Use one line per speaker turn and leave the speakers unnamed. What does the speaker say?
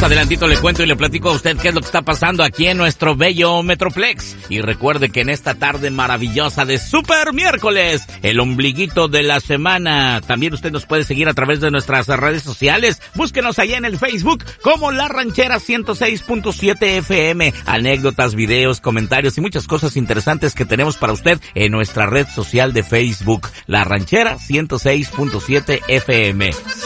Más adelantito le cuento y le platico a usted qué es lo que está pasando aquí en nuestro bello Metroplex. Y recuerde que en esta tarde maravillosa de Super Miércoles, el ombliguito de la semana, también usted nos puede seguir a través de nuestras redes sociales. Búsquenos allá en el Facebook como La Ranchera 106.7 FM. Anécdotas, videos, comentarios y muchas cosas interesantes que tenemos para usted en nuestra red social de Facebook, La Ranchera 106.7 FM.